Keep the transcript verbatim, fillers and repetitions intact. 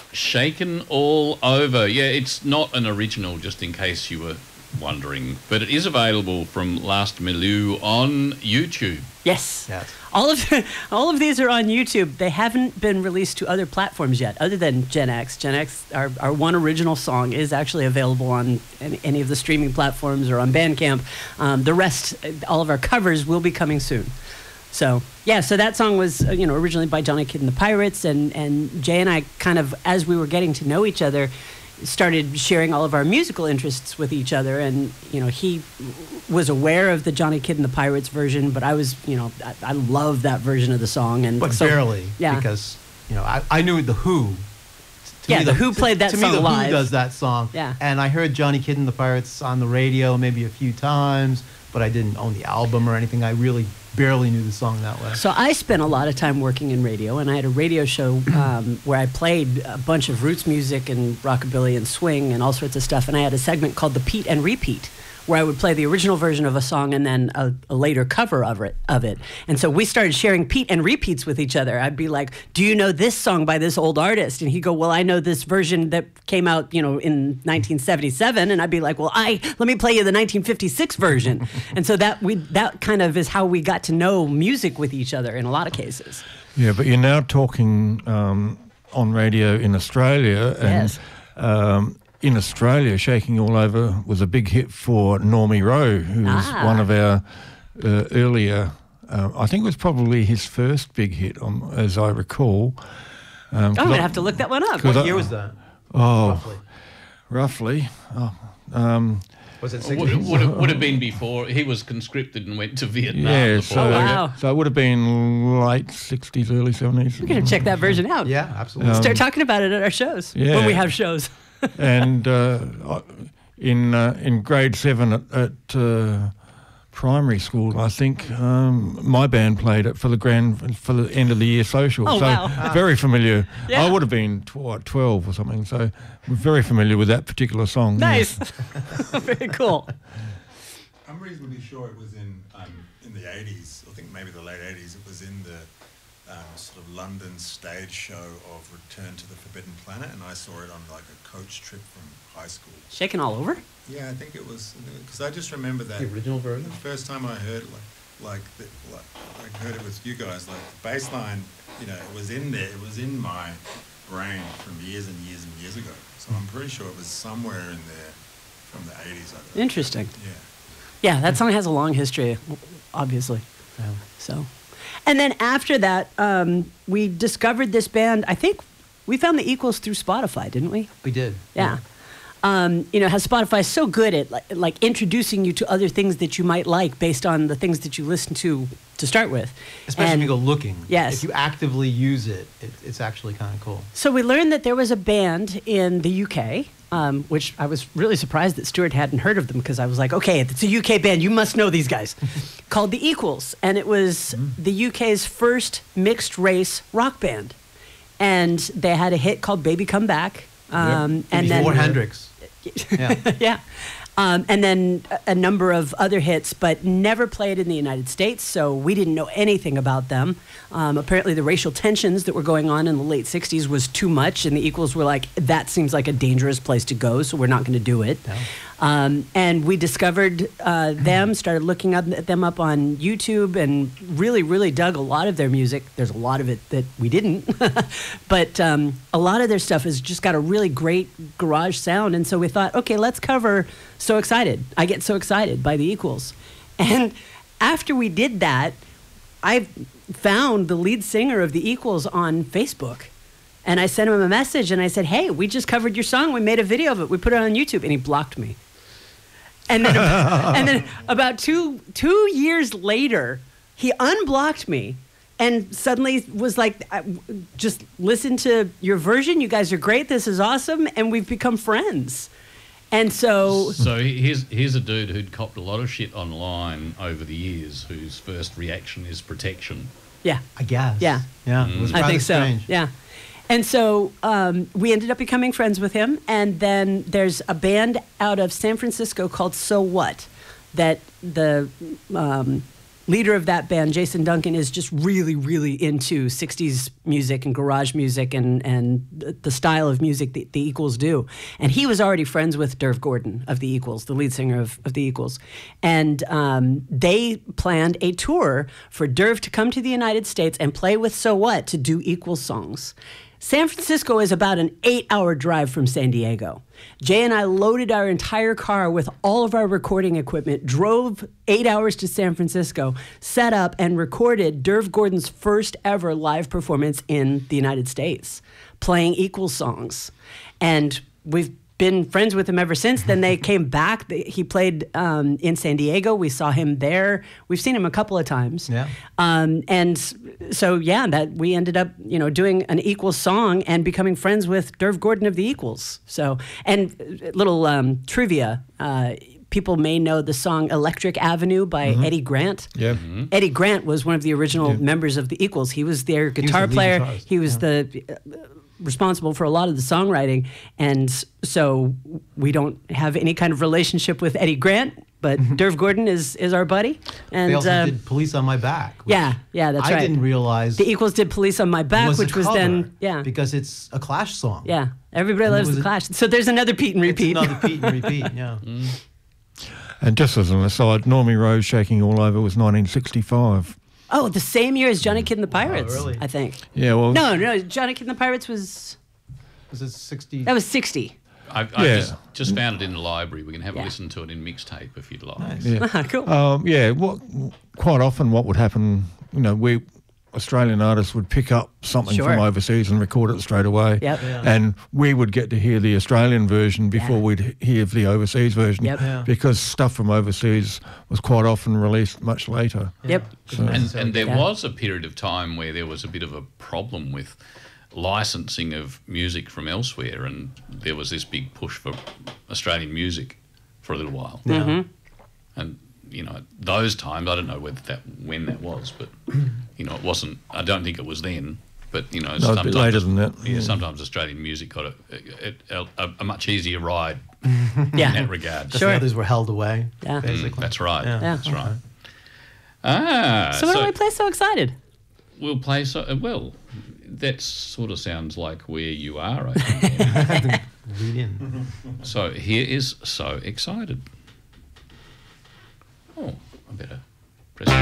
Shaken All Over. Yeah, it's not an original, just in case you were wondering, but it is available from Last Milieu on YouTube. Yes. Yes. All of all of these are on YouTube. They haven't been released to other platforms yet, other than Gen X. Gen X, our, our one original song, is actually available on any, any of the streaming platforms or on Bandcamp. Um, the rest, all of our covers, will be coming soon. So, yeah, so that song was, uh, you know, originally by Johnny Kidd and the Pirates, and, and Jay and I kind of, as we were getting to know each other, started sharing all of our musical interests with each other. And, you know, he was aware of the Johnny Kidd and the Pirates version, but I was, you know, I, I love that version of the song. And But so, barely, yeah. because, you know, I, I knew The Who. To Yeah, me, The Who to- played that to song me, The live. Who does that song. Yeah. And I heard Johnny Kidd and the Pirates on the radio maybe a few times, but I didn't own the album or anything. I really barely knew the song that way. So I spent a lot of time working in radio, and I had a radio show um, where I played a bunch of roots music and rockabilly and swing and all sorts of stuff. And I had a segment called the Pete and Repeat, where I would play the original version of a song and then a, a later cover of it, of it. And so we started sharing Pete and Repeats with each other. I'd be like, do you know this song by this old artist? And he'd go, well, I know this version that came out, you know, in nineteen seventy-seven. And I'd be like, well, I let me play you the nineteen fifty-six version. And so that we that kind of is how we got to know music with each other in a lot of cases. Yeah, but you're now talking um, on radio in Australia. And, Yes. Um, in Australia, Shaking All Over was a big hit for Normie Rowe, who was Ah. one of our uh, earlier, uh, I think it was probably his first big hit, um, as I recall. Um, I'm going to have to look that one up. Could What I- year was that? Oh, Roughly. roughly. Oh, um, Was it Would, sixties? would, have, would have been before he was conscripted and went to Vietnam. yeah, before so, Oh, wow. so it would have been late sixties, early seventies. We're going to check that version out. Yeah, absolutely. Um, Start talking about it at our shows yeah. when we have shows. And uh, I- in uh, in grade seven at, at uh, primary school, I think um, my band played it for the grand for the end of the year social. Oh, so wow. very familiar. Yeah. I would have been tw- what, twelve or something. So we're very familiar with that particular song. yeah. Nice. Very cool. I'm reasonably sure it was in um, in the eighties. I think maybe the late eighties. It was in the um, sort of London stage show of Return to the Forbidden Planet, and I saw it on like a coach trip from high school. Shaking all over? Yeah, I think it was because I just remember that The original version? The first time I heard like like, the, like I heard it with you guys, like the bass line, you know, it was in there. It was in my brain from years and years and years ago. So I'm pretty sure it was somewhere in there from the eighties. I think. Interesting. Yeah. Yeah, that song has a long history, obviously. So, and then after that, um, we discovered this band. I think we found the Equals through Spotify, didn't we? We did. Yeah. Um, you know, how Spotify is so good at like, like introducing you to other things that you might like based on the things that you listen to to start with. Especially And if you go looking. Yes. If you actively use it, it it's actually kind of cool. So we learned that there was a band in the U K, um, which I was really surprised that Stuart hadn't heard of them because I was like, okay, it's a U K band, you must know these guys, called the Equals. And it was the U K's first mixed race rock band. And they had a hit called Baby Come Back. Um, and Before then, Hendrix. Yeah. yeah. Um, and then a, a number of other hits, but never played in the United States, so we didn't know anything about them. Um, apparently, the racial tensions that were going on in the late sixties was too much, and the Equals were like, that seems like a dangerous place to go, so we're not going to do it. No. Um, and we discovered uh, them, started looking up, them up on YouTube, and really, really dug a lot of their music. There's a lot of it that we didn't, but um, a lot of their stuff has just got a really great garage sound. And so we thought, okay, let's cover So Excited. I Get So Excited by the Equals. And after we did that, I found the lead singer of the Equals on Facebook. And I sent him a message and I said, hey, we just covered your song. We made a video of it. We put it on YouTube. And he blocked me. And then, and then about two two years later, he unblocked me and suddenly was like, I, just listen to your version. You guys are great. This is awesome. And we've become friends. And so... So here's here's a dude who'd copped a lot of shit online over the years, whose first reaction is protection. Yeah. I guess. Yeah. Yeah. It was I rather think so. strange. Yeah. And so um, we ended up becoming friends with him. And then there's a band out of San Francisco called So What that the um, leader of that band, Jason Duncan, is just really, really into sixties music and garage music and, and the style of music that the Equals do. And he was already friends with Derv Gordon of the Equals, the lead singer of, of the Equals. And um, they planned a tour for Derv to come to the United States and play with So What to do Equals songs. San Francisco is about an eight-hour drive from San Diego. Jay and I loaded our entire car with all of our recording equipment, drove eight hours to San Francisco, set up, and recorded Derv Gordon's first ever live performance in the United States, playing Equals songs. And we've been friends with him ever since. Then they came back. He played um, in San Diego. We saw him there. We've seen him a couple of times. Yeah. Um, and so, yeah, that we ended up, you know, doing an Equals song and becoming friends with Derv Gordon of the Equals. So, and a little um, trivia. Uh, people may know the song Electric Avenue by mm-hmm. Eddie Grant. Yeah. Mm-hmm. Eddie Grant was one of the original yeah. members of the Equals. He was their guitar He was the lead player. guitarist. He was Yeah. the... Uh, responsible for a lot of the songwriting, and so we don't have any kind of relationship with Eddie Grant, but Derv Gordon is is our buddy. And They also uh, did Police on My Back. which yeah, yeah, that's I right. didn't realize The Equals did Police on My Back, was a which was cover, then yeah, because it's a Clash song. yeah. Everybody And it loves was the a- Clash. So there's another Pete and It's repeat. another Pete and repeat. Yeah. And just as an aside, Normie Rose Shaking All Over was nineteen sixty-five. Oh, the same year as Johnny Kid and the Pirates, really? I think. Yeah, well, No, no, Johnny Kid and the Pirates was Was it sixty? that was sixty. I, I Yeah. just, just found it in the library. We can have Yeah. a listen to it in mixtape if you'd like. Nice. yeah. cool. Um, yeah, what quite often what would happen, you know, we Australian artists would pick up something Sure. from overseas and record it straight away. Yep. Yeah. And we would get to hear the Australian version before Yeah. we'd hear the overseas version. Yep. Yeah. Because stuff from overseas was quite often released much later. Yep. And, and there Yeah. was a period of time where there was a bit of a problem with licensing of music from elsewhere, and there was this big push for Australian music for a little while. Yeah. Mm-hmm. And you know, those times, I don't know whether that when that was, but you know, it wasn't. I don't think it was then. But you know, No, a bit sometimes later than that. Yeah, Yeah. sometimes Australian music got a, a, a, a much easier ride in Yeah. that regard. Because Sure. the others were held away. Yeah. Mm, Basically. that's right. Yeah. Yeah. That's right. Ah, So why don't we play So Excited? We'll play so uh, well. That sort of sounds like where you are. I think. Lead in. So here is So Excited.